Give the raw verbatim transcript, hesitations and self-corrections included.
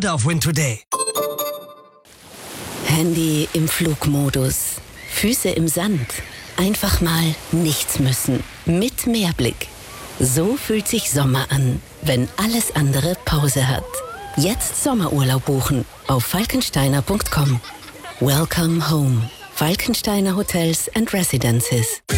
heute auf Win Today. Handy im Flugmodus, Füße im Sand, einfach mal nichts müssen, mit Meerblick. So fühlt sich Sommer an, wenn alles andere Pause hat. Jetzt Sommerurlaub buchen auf falkensteiner punkt com. Welcome home. Falkensteiner Hotels and Residences.